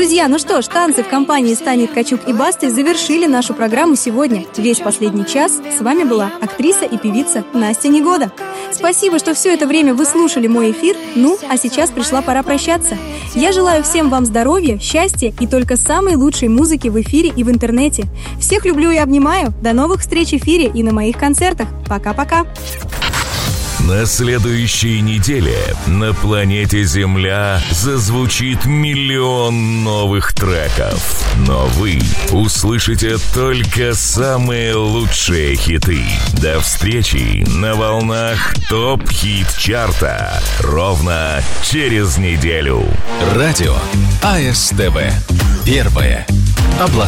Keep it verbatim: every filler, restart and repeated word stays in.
Друзья, ну что ж, танцы в компании Стани Ткачук и Басты завершили нашу программу сегодня. Весь последний час с вами была актриса и певица Настя Негода. Спасибо, что все это время вы слушали мой эфир. Ну, а сейчас пришла пора прощаться. Я желаю всем вам здоровья, счастья и только самой лучшей музыки в эфире и в интернете. Всех люблю и обнимаю. До новых встреч в эфире и на моих концертах. Пока-пока. На следующей неделе на планете Земля зазвучит миллион новых треков. Но вы услышите только самые лучшие хиты. До встречи на волнах ТОП-хит-чарта ровно через неделю. Радио АСТВ. Первое. Областное.